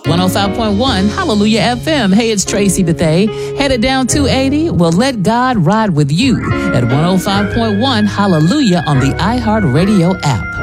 105.1 Hallelujah FM. Hey, it's Tracy Bethay. Headed down 280? Well, let God ride with you at 105.1 Hallelujah on the iHeartRadio app.